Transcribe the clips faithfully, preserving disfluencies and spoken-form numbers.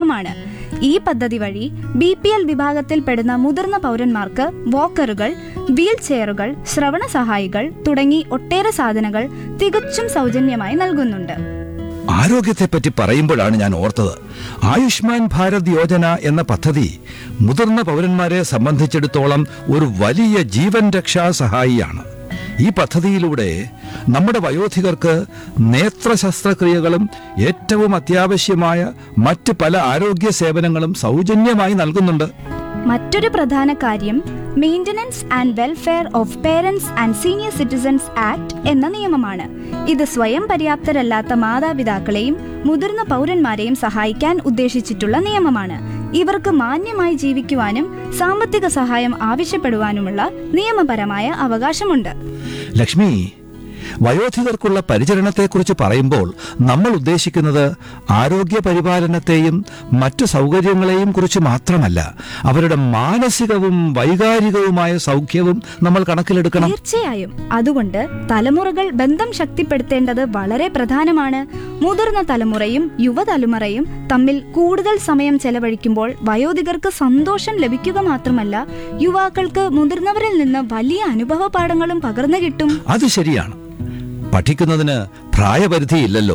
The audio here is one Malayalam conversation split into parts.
നിയമമാണ്. ഈ പദ്ധതി വഴി ബി പി എൽ വിഭാഗത്തിൽപ്പെടുന്ന മുതിർന്ന പൗരന്മാർക്ക് വാക്കറുകൾ, വീൽ ചെയറുകൾ, ശ്രവണ സഹായികൾ തുടങ്ങി ഒട്ടേറെ സാധനങ്ങൾ തികച്ചും സൗജന്യമായി നൽകുന്നുണ്ട്. ആരോഗ്യത്തെപ്പറ്റി പറയുമ്പോഴാണ് ഞാൻ ഓർത്തത്, ആയുഷ്മാൻ ഭാരത് യോജന എന്ന പദ്ധതി മുതിർന്ന പൗരന്മാരെ സംബന്ധിച്ചിടത്തോളം ഒരു വലിയ ജീവൻ രക്ഷാ സഹായിയാണ്. ഈ പദ്ധതിയിലൂടെ നമ്മുടെ വയോധികർക്ക് നേത്ര ശസ്ത്രക്രിയകളും ഏറ്റവും അത്യാവശ്യമായ മറ്റ് പല ആരോഗ്യ സേവനങ്ങളും സൗജന്യമായി നൽകുന്നുണ്ട്. മറ്റൊരു പ്രധാന കാര്യം maintenance and welfare of parents and senior citizens act എന്ന നിയമമാണ്. ഇത് സ്വയം പര്യാപ്തരല്ലാത്ത മാതാപിതാക്കളെയും മുതിർന്ന പൗരന്മാരെയും സഹായിക്കാൻ ഉദ്ദേശിച്ചിട്ടുള്ള നിയമമാണ്. ഇവർക്ക് മാന്യമായി ജീവിക്കുവാനും സാമ്പത്തിക സഹായം ആവശ്യപ്പെടുവാനുമുള്ള നിയമപരമായ അവകാശമുണ്ട്. ലക്ഷ്മി, വയോധികർക്കുള്ള പരിചരണത്തെക്കുറിച്ച് പറയുമ്പോൾ നമ്മൾ ഉദ്ദേശിക്കുന്നത് ആരോഗ്യ പരിപാലനത്തെയും മറ്റു സൗകര്യങ്ങളെയും കുറിച്ച് മാത്രമല്ല, അവരുടെ മാനസികവും വൈകാരികവുമായ സൗഖ്യവും നമ്മൾ കണക്കിലെടുക്കണം. തീർച്ചയായും. അതുകൊണ്ട് തലമുറകൾ ബന്ധം ശക്തിപ്പെടുത്തേണ്ടത് വളരെ പ്രധാനമാണ്. മുതിർന്ന തലമുറയും യുവതലമുറയും തമ്മിൽ കൂടുതൽ സമയം ചെലവഴിക്കുമ്പോൾ വയോധികർക്ക് സന്തോഷം ലഭിക്കുക മാത്രമല്ല, യുവാക്കൾക്ക് മുതിർന്നവരിൽ നിന്ന് വലിയ അനുഭവ പാഠങ്ങളും പകർന്നു കിട്ടും. അത് ശരിയാണ്. പഠിക്കുന്നതിന് പ്രായപരിധിയില്ലല്ലോ.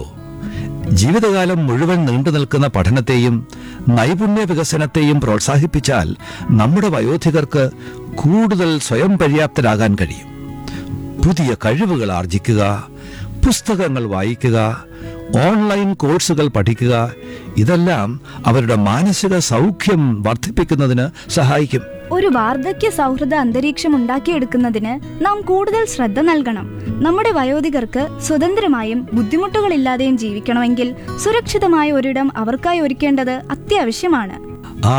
ജീവിതകാലം മുഴുവൻ നീണ്ടു നിൽക്കുന്ന പഠനത്തെയും നൈപുണ്യ വികസനത്തെയും പ്രോത്സാഹിപ്പിച്ചാൽ നമ്മുടെ വയോധികർക്ക് കൂടുതൽ സ്വയം പര്യാപ്തരാകാൻ കഴിയും. പുതിയ കഴിവുകൾ ആർജിക്കുക, പുസ്തകങ്ങൾ വായിക്കുക, ഓൺലൈൻ കോഴ്സുകൾ പഠിക്കുക, ഇതെല്ലാം അവരുടെ മാനസിക സൗഖ്യം വർദ്ധിപ്പിക്കുന്നതിന് സഹായിക്കും. ഒരു വാർദ്ധക്യ സൗഹൃദ അന്തരീക്ഷം ഉണ്ടാക്കിയെടുക്കുന്നതിന് നാം കൂടുതൽ ശ്രദ്ധ നൽകണം. നമ്മുടെ വയോധികർക്ക് സ്വതന്ത്രമായും ബുദ്ധിമുട്ടുകളില്ലാതെയും ജീവിക്കണമെങ്കിൽ സുരക്ഷിതമായ ഒരിടം അവർക്കായി ഒരുക്കേണ്ടത് അത്യാവശ്യമാണ്. ആ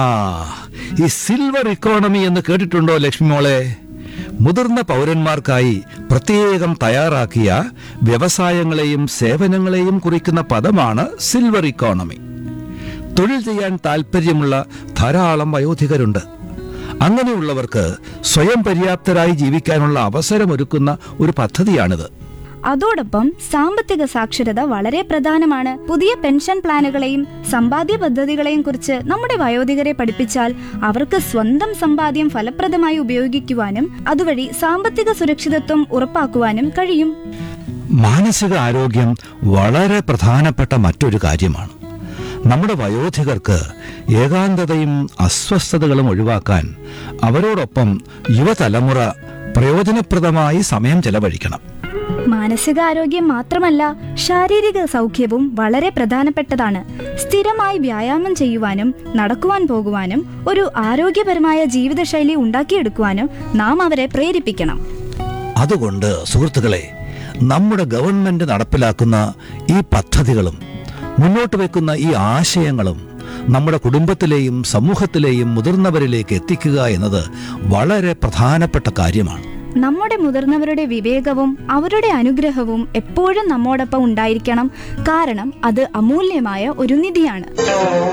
ഈ സിൽവർ ഇക്കോണമി എന്ന് കേട്ടിട്ടുണ്ടോ ലക്ഷ്മി മോളെ? മുതിർന്ന പൗരന്മാർക്കായി പ്രത്യേകം തയ്യാറാക്കിയ വ്യവസായങ്ങളെയും സേവനങ്ങളെയും കുറിക്കുന്ന പദമാണ് സിൽവർ ഇക്കോണമി. തൊഴിൽ ചെയ്യാൻ താല്പര്യമുള്ള ധാരാളം വയോധികരുണ്ട്. അങ്ങനെയുള്ളവർക്ക് സ്വയം പര്യാപ്തരായി ജീവിക്കാനുള്ള അവസരമൊരുക്കുന്ന ഒരു പദ്ധതിയാണിത്. അതോടൊപ്പം സാമ്പത്തിക സാക്ഷരത വളരെ പ്രധാനമാണ്. പുതിയ പെൻഷൻ പ്ലാനുകളെയും സമ്പാദ്യ പദ്ധതികളെയും കുറിച്ച് നമ്മുടെ വയോധികരെ പഠിപ്പിച്ചാൽ അവർക്ക് സ്വന്തം സമ്പാദ്യം ഫലപ്രദമായി ഉപയോഗിക്കുവാനും അതുവഴി സാമ്പത്തിക സുരക്ഷിതത്വം ഉറപ്പാക്കുവാനും കഴിയും. മാനസിക ആരോഗ്യം വളരെ പ്രധാനപ്പെട്ട മറ്റൊരു കാര്യമാണ്. നമ്മുടെ വയോധികർക്ക് ഏകാന്തതയും അസ്വസ്ഥതകളും ഒഴിവാക്കാൻ അവരോടൊപ്പം യുവതലമുറ പ്രയോജനപ്രദമായി സമയം ചെലവഴിക്കണം. മാനസികാരോഗ്യം മാത്രമല്ല, ശാരീരിക സൗഖ്യവും വളരെ പ്രധാനപ്പെട്ടതാണ്. സ്ഥിരമായി വ്യായാമം ചെയ്യുവാനും നടക്കുവാൻ പോകുവാനും ഒരു ആരോഗ്യപരമായ ജീവിതശൈലി ഉണ്ടാക്കിയെടുക്കുവാനും നാം അവരെ പ്രേരിപ്പിക്കണം. അതുകൊണ്ട് സുഹൃത്തുക്കളെ, നമ്മുടെ ഗവൺമെന്റ് നടപ്പിലാക്കുന്ന ഈ പദ്ധതികളും മുന്നോട്ട് വെക്കുന്ന ഈ ആശയങ്ങളും നമ്മുടെ കുടുംബത്തിലെയും സമൂഹത്തിലെയും മുതിർന്നവരിലേക്ക് എത്തിക്കുക എന്നത് വളരെ പ്രധാനപ്പെട്ട കാര്യമാണ്. നമ്മുടെ മുതിർന്നവരുടെ വിവേകവും അവരുടെ അനുഗ്രഹവും എപ്പോഴും നമ്മോടൊപ്പം ഉണ്ടായിരിക്കണം. കാരണം അത് അമൂല്യമായ ഒരു നിധിയാണ്.